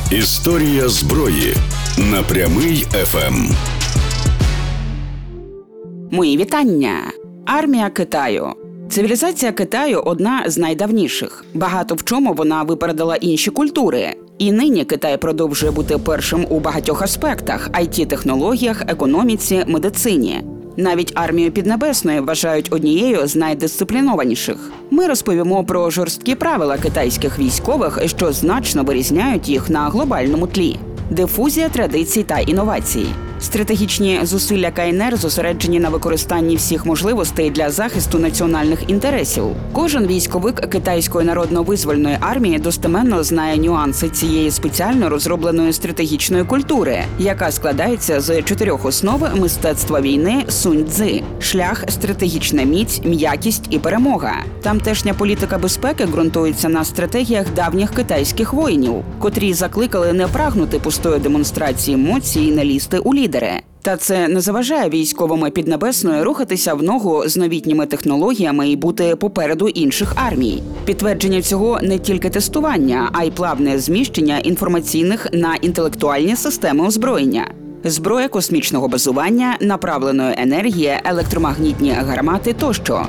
Історія зброї на Прямий ФМ. Мої вітання! Армія Китаю. Цивілізація Китаю – одна з найдавніших. Багато в чому вона випередила інші культури. І нині Китай продовжує бути першим у багатьох аспектах – IT-технологіях, економіці, медицині. Навіть армію Піднебесної вважають однією з найдисциплінованіших. Ми розповімо про жорсткі правила китайських військових, що значно вирізняють їх на глобальному тлі. Дифузія традицій та інновацій. Стратегічні зусилля КНР зосереджені на використанні всіх можливостей для захисту національних інтересів. Кожен військовик Китайської народно-визвольної армії достеменно знає нюанси цієї спеціально розробленої стратегічної культури, яка складається з 4 основ мистецтва війни Сунь-цзи – шлях, стратегічна міць, м'якість і перемога. Тамтешня політика безпеки ґрунтується на стратегіях давніх китайських воїнів, котрі закликали не прагнути пустої демонстрації емоцій і не лізти у лідери. Та це не заважає військовим Піднебесної рухатися в ногу з новітніми технологіями і бути попереду інших армій. Підтвердження цього не тільки тестування, а й плавне зміщення інформаційних на інтелектуальні системи озброєння. Зброя космічного базування, направленої енергії, електромагнітні гармати тощо.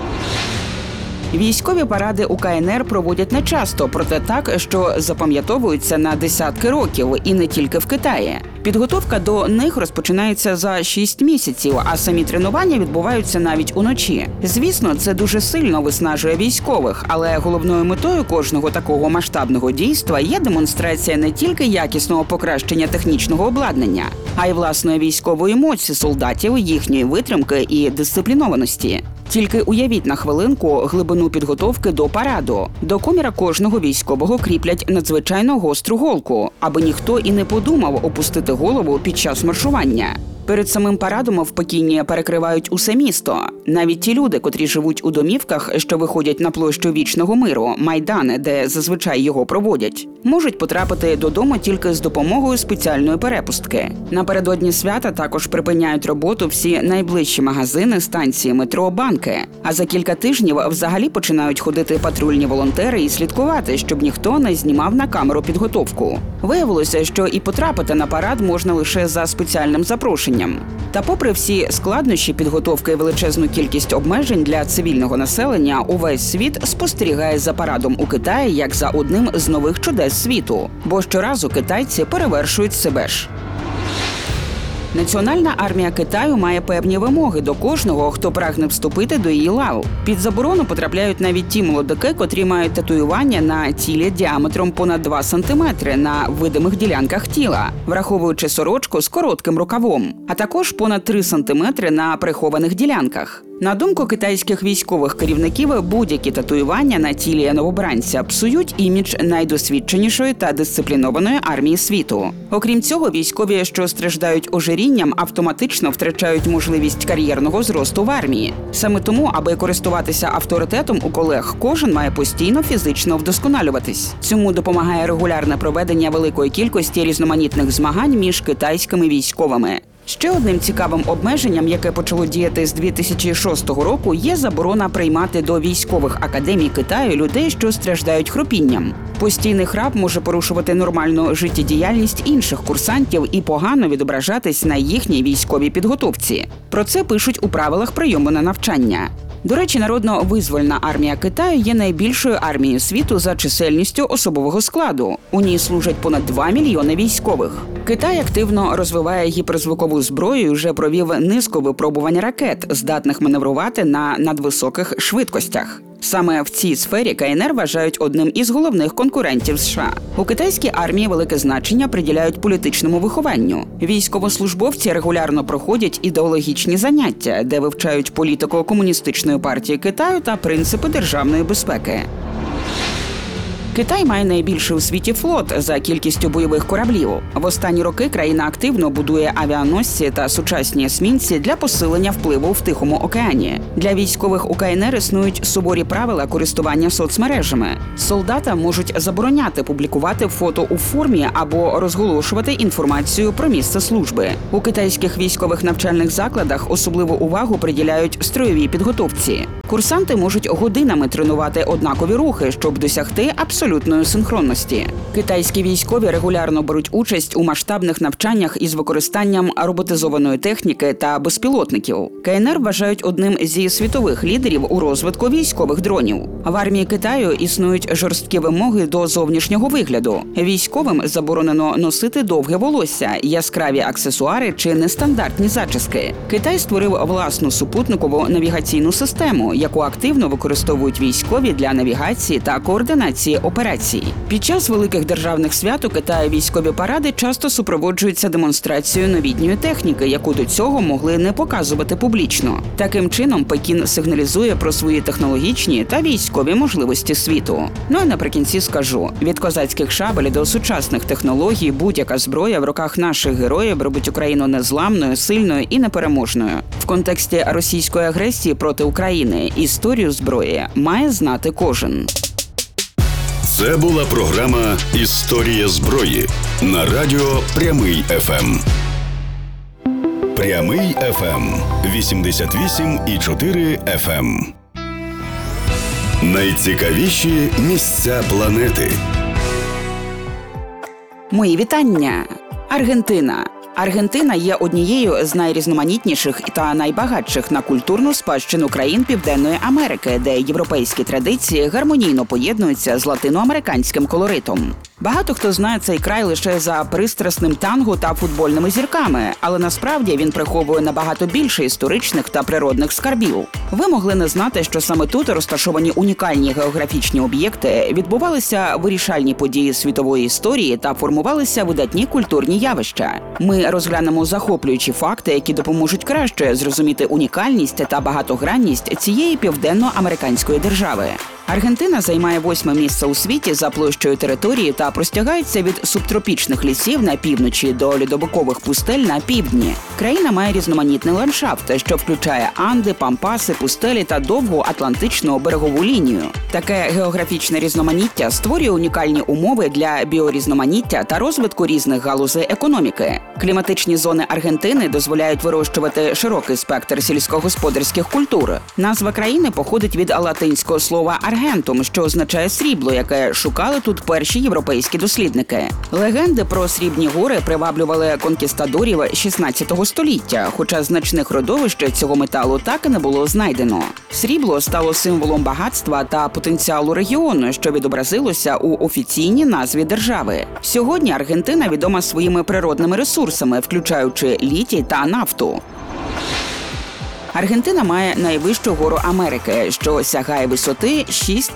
Військові паради у КНР проводять нечасто, проте так, що запам'ятовуються на десятки років, і не тільки в Китаї. Підготовка до них розпочинається за 6 місяців, а самі тренування відбуваються навіть уночі. Звісно, це дуже сильно виснажує військових, але головною метою кожного такого масштабного дійства є демонстрація не тільки якісного покращення технічного обладнання, а й власної військової моці солдатів, їхньої витримки і дисциплінованості. Тільки уявіть на хвилинку глибину підготовки до параду. До коміра кожного військового кріплять надзвичайно гостру голку, аби ніхто і не подумав опустити голову під час маршування. Перед самим парадом впокійні перекривають усе місто. Навіть ті люди, котрі живуть у домівках, що виходять на площу Вічного миру, Майдан, де зазвичай його проводять, можуть потрапити додому тільки з допомогою спеціальної перепустки. Напередодні свята також припиняють роботу всі найближчі магазини, станції метро, банки. А за кілька тижнів взагалі починають ходити патрульні волонтери і слідкувати, щоб ніхто не знімав на камеру підготовку. Виявилося, що і потрапити на парад можна лише за спеціальним запрошенням. Та попри всі складнощі підготовки і величезну кількість обмежень для цивільного населення, увесь світ спостерігає за парадом у Китаї як за одним з нових чудес світу. Бо щоразу китайці перевершують себе ж. Національна армія Китаю має певні вимоги до кожного, хто прагне вступити до її лав. Під заборону потрапляють навіть ті молодики, котрі мають татуювання на тілі діаметром понад 2 сантиметри на видимих ділянках тіла, враховуючи сорочку з коротким рукавом, а також понад 3 сантиметри на прихованих ділянках. На думку китайських військових керівників, будь-які татуювання на тілі новобранця псують імідж найдосвідченішої та дисциплінованої армії світу. Окрім цього, військові, що страждають ожирінням, автоматично втрачають можливість кар'єрного зросту в армії. Саме тому, аби користуватися авторитетом у колег, кожен має постійно фізично вдосконалюватись. Цьому допомагає регулярне проведення великої кількості різноманітних змагань між китайськими військовими. Ще одним цікавим обмеженням, яке почало діяти з 2006 року, є заборона приймати до військових академій Китаю людей, що страждають хропінням. Постійний храп може порушувати нормальну життєдіяльність інших курсантів і погано відображатись на їхній військовій підготовці. Про це пишуть у правилах прийому на навчання. До речі, Народно-визвольна армія Китаю є найбільшою армією світу за чисельністю особового складу. У ній служать понад 2 мільйони військових. Китай активно розвиває гіперзвукову зброю і вже провів низку випробувань ракет, здатних маневрувати на надвисоких швидкостях. Саме в цій сфері КНР вважають одним із головних конкурентів США. У китайській армії велике значення приділяють політичному вихованню. Військовослужбовці регулярно проходять ідеологічні заняття, де вивчають політику Комуністичної партії Китаю та принципи державної безпеки. Китай має найбільший у світі флот за кількістю бойових кораблів. В останні роки країна активно будує авіаносці та сучасні есмінці для посилення впливу в Тихому океані. Для військових у КНР існують суворі правила користування соцмережами. Солдатам можуть забороняти публікувати фото у формі або розголошувати інформацію про місце служби. У китайських військових навчальних закладах особливу увагу приділяють строєвій підготовці. Курсанти можуть годинами тренувати однакові рухи, щоб досягти абсолютної синхронності. Китайські військові регулярно беруть участь у масштабних навчаннях із використанням роботизованої техніки та безпілотників. КНР вважають одним зі світових лідерів у розвитку військових дронів. В армії Китаю існують жорсткі вимоги до зовнішнього вигляду. Військовим заборонено носити довге волосся, яскраві аксесуари чи нестандартні зачіски. Китай створив власну супутникову навігаційну систему, яку активно використовують військові для навігації та координації операцій. Під час великих державних свят у Китаї військові паради часто супроводжуються демонстрацією новітньої техніки, яку до цього могли не показувати публічно. Таким чином, Пекін сигналізує про свої технологічні та військові можливості світу. Ну і наприкінці скажу, від козацьких шабель до сучасних технологій будь-яка зброя в руках наших героїв робить Україну незламною, сильною і непереможною. В контексті російської агресії проти України історію зброї має знати кожен. Це була програма «Історія зброї» на радіо «Прямий ФМ». «Прямий ФМ» 88,4 ФМ. Найцікавіші місця планети. Мої вітання! Аргентина. Аргентина є однією з найрізноманітніших та найбагатших на культурну спадщину країн Південної Америки, де європейські традиції гармонійно поєднуються з латиноамериканським колоритом. Багато хто знає цей край лише за пристрасним танго та футбольними зірками, але насправді він приховує набагато більше історичних та природних скарбів. Ви могли не знати, що саме тут розташовані унікальні географічні об'єкти, відбувалися вирішальні події світової історії та формувалися видатні культурні явища. Ми розглянемо захоплюючі факти, які допоможуть краще зрозуміти унікальність та багатогранність цієї південноамериканської держави. Аргентина займає 8-е місце у світі за площею території та простягається від субтропічних лісів на півночі до льодовикових пустель на півдні. Країна має різноманітний ландшафт, що включає Анди, Пампаси, пустелі та довгу атлантичну берегову лінію. Таке географічне різноманіття створює унікальні умови для біорізноманіття та розвитку різних галузей економіки. Кліматичні зони Аргентини дозволяють вирощувати широкий спектр сільськогосподарських культур. Назва країни походить від латинського слова «аргентум», що означає «срібло», яке шукали тут перші європейські дослідники. Легенди про срібні гори приваблювали конкістадорів 16 століття, хоча значних родовищ цього металу так і не було знайдено. Срібло стало символом багатства та потенціалу регіону, що відобразилося у офіційній назві держави. Сьогодні Аргентина відома своїми природними ресурсами, включаючи літій та нафту. Аргентина має найвищу гору Америки, що сягає висоти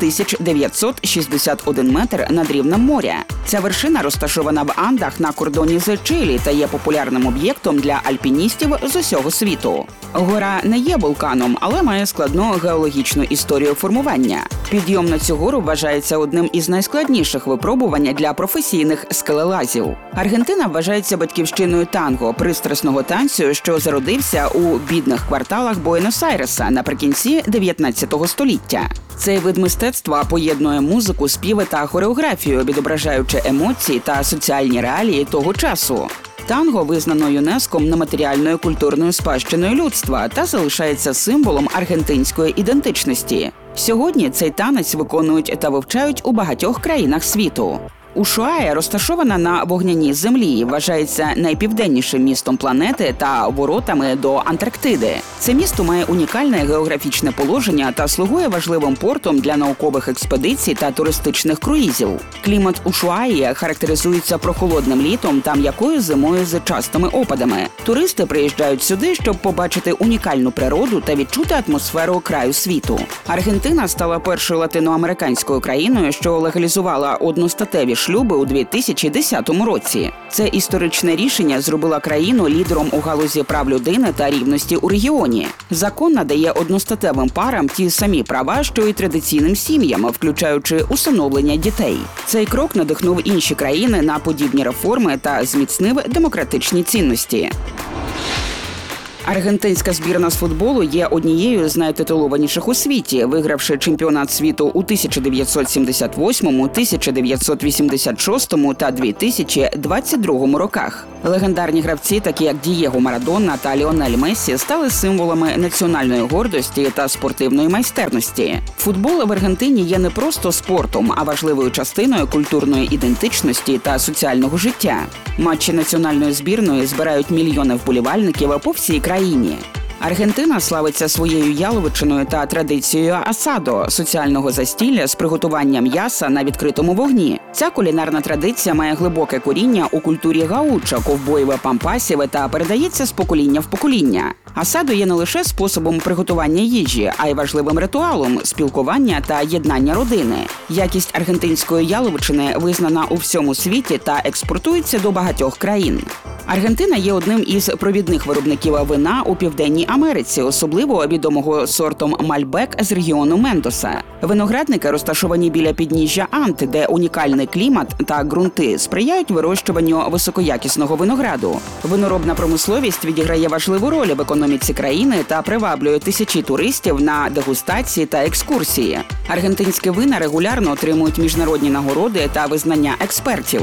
6961 метр над рівнем моря. Ця вершина розташована в Андах на кордоні з Чилі та є популярним об'єктом для альпіністів з усього світу. Гора не є вулканом, але має складну геологічну історію формування. Підйом на цю гору вважається одним із найскладніших випробувань для професійних скелелазів. Аргентина вважається батьківщиною танго, пристрасного танцю, що зародився у бідних кварталах Буенос-Айреса наприкінці 19 століття. Цей вид мистецтва поєднує музику, співи та хореографію, відображаючи емоції та соціальні реалії того часу. Танго визнано ЮНЕСКО нематеріальною культурною спадщиною людства та залишається символом аргентинської ідентичності. Сьогодні цей танець виконують та вивчають у багатьох країнах світу. Ушуая розташована на вогняній землі, вважається найпівденнішим містом планети та воротами до Антарктиди. Це місто має унікальне географічне положення та слугує важливим портом для наукових експедицій та туристичних круїзів. Клімат Ушуаї характеризується прохолодним літом та м'якою зимою з частими опадами. Туристи приїжджають сюди, щоб побачити унікальну природу та відчути атмосферу краю світу. Аргентина стала першою латиноамериканською країною, що легалізувала одностатеві шлюби у 2010 році. Це історичне рішення зробило країну лідером у галузі прав людини та рівності у регіоні. Закон надає одностатевим парам ті самі права, що й традиційним сім'ям, включаючи усиновлення дітей. Цей крок надихнув інші країни на подібні реформи та зміцнив демократичні цінності. Аргентинська збірна з футболу є однією з найтитулованіших у світі, вигравши чемпіонат світу у 1978, 1986 та 2022 роках. Легендарні гравці, такі як Дієго Марадона та Ліонель Мессі, стали символами національної гордості та спортивної майстерності. Футбол в Аргентині є не просто спортом, а важливою частиною культурної ідентичності та соціального життя. Матчі національної збірної збирають мільйони вболівальників по всій країні. Аргентина славиться своєю яловичиною та традицією асадо – соціального застілля з приготуванням м'яса на відкритому вогні. Ця кулінарна традиція має глибоке коріння у культурі гаучо, ковбоїв, пампасів та передається з покоління в покоління. Асадо є не лише способом приготування їжі, а й важливим ритуалом спілкування та єднання родини. Якість аргентинської яловичини визнана у всьому світі та експортується до багатьох країн. Аргентина є одним із провідних виробників вина у Південній Америці, особливо відомого сортом Мальбек з регіону Мендоса. Виноградники розташовані біля підніжжя Анд, де унікальний клімат та ґрунти сприяють вирощуванню високоякісного винограду. Виноробна промисловість відіграє важливу роль в економіці країни та приваблює тисячі туристів на дегустації та екскурсії. Аргентинські вина регулярно отримують міжнародні нагороди та визнання експертів.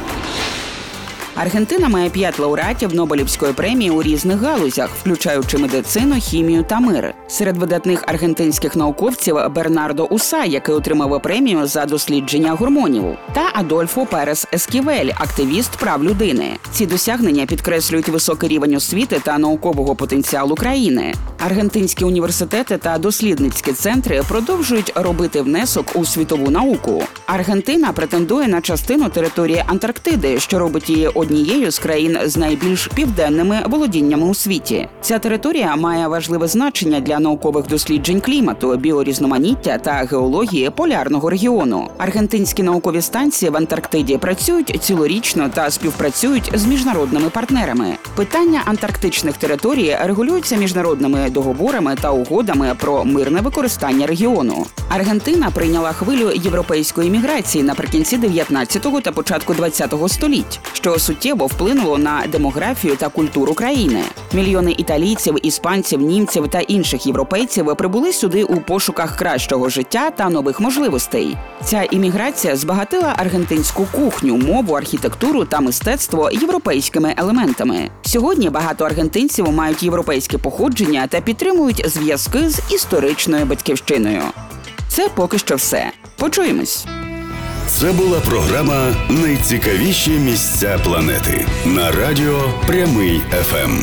Аргентина має 5 лауреатів Нобелівської премії у різних галузях, включаючи медицину, хімію та мир. Серед видатних аргентинських науковців Бернардо Уса, який отримав премію за дослідження гормонів, та Адольфо Перес Есківель, активіст прав людини. Ці досягнення підкреслюють високий рівень освіти та наукового потенціалу країни. Аргентинські університети та дослідницькі центри продовжують робити внесок у світову науку. Аргентина претендує на частину території Антарктиди, що робить її однією з країн з найбільш південними володіннями у світі. Ця територія має важливе значення для наукових досліджень клімату, біорізноманіття та геології полярного регіону. Аргентинські наукові станції в Антарктиді працюють цілорічно та співпрацюють з міжнародними партнерами. Питання антарктичних територій регулюються міжнародними договорами та угодами про мирне використання регіону. Аргентина прийняла хвилю європейської міграції наприкінці 19-го та початку 20-го століть, що суттєво вплинуло на демографію та культуру країни. Мільйони італійців, іспанців, німців та інших європейців прибули сюди у пошуках кращого життя та нових можливостей. Ця імміграція збагатила аргентинську кухню, мову, архітектуру та мистецтво європейськими елементами. Сьогодні багато аргентинців мають європейське походження та підтримують зв'язки з історичною батьківщиною. Це поки що все. Почуємось! Це була програма «Найцікавіші місця планети» на радіо «Прямий ФМ».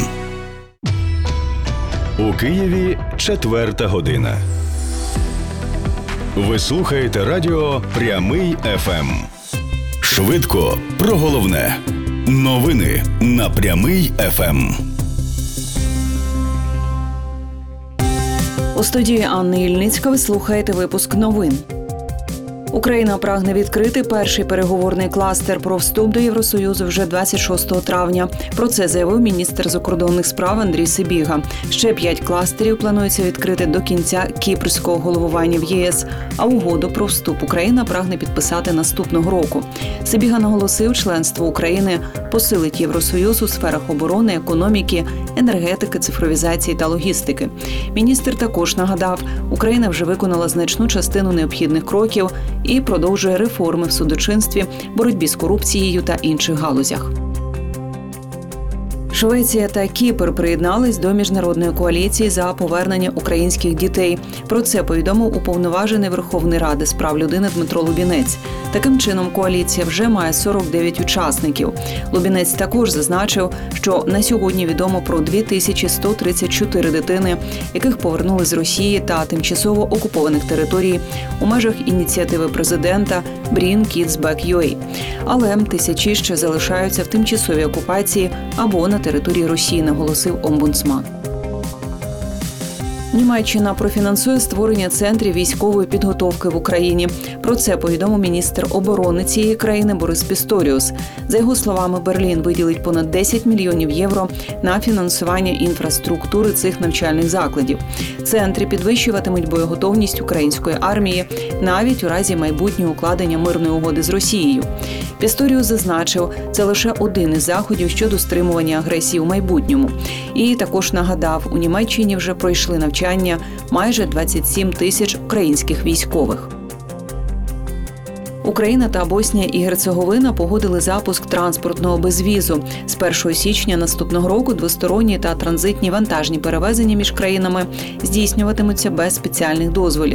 У Києві 4 година. Ви слухаєте радіо «Прямий ФМ». Швидко про головне. Новини на «Прямий ФМ». У студії Анни Ільницька ви слухаєте випуск новин. Україна прагне відкрити перший переговорний кластер про вступ до Євросоюзу вже 26 травня. Про це заявив міністр закордонних справ Андрій Сибіга. Ще 5 кластерів планується відкрити до кінця кіпрського головування в ЄС, а угоду про вступ Україна прагне підписати наступного року. Сибіга наголосив, членство України посилить Євросоюз у сферах оборони, економіки, енергетики, цифровізації та логістики. Міністр також нагадав, Україна вже виконала значну частину необхідних кроків і продовжує реформи в судочинстві, боротьбі з корупцією та інших галузях. Швеція та Кіпр приєднались до міжнародної коаліції за повернення українських дітей. Про це повідомив уповноважений Верховної Ради з прав людини Дмитро Лубінець. Таким чином, коаліція вже має 49 учасників. Лубінець також зазначив, що на сьогодні відомо про 2134 дитини, яких повернули з Росії та тимчасово окупованих територій у межах ініціативи президента Bring Kids Back UA. Але тисячі ще залишаються в тимчасовій окупації або на території Росії, наголосив омбудсман. Німеччина профінансує створення центрів військової підготовки в Україні. Про це повідомив міністр оборони цієї країни Борис Пісторіус. За його словами, Берлін виділить понад 10 мільйонів євро на фінансування інфраструктури цих навчальних закладів. Центри підвищуватимуть боєготовність української армії навіть у разі майбутнього укладення мирної угоди з Росією. Пісторіус зазначив, це лише один із заходів щодо стримування агресії в майбутньому. І також нагадав, у Німеччині вже пройшли навчання майже 27 тисяч українських військових. Україна та Боснія і Герцеговина погодили запуск транспортного безвізу. З 1 січня наступного року двосторонні та транзитні вантажні перевезення між країнами здійснюватимуться без спеціальних дозволів.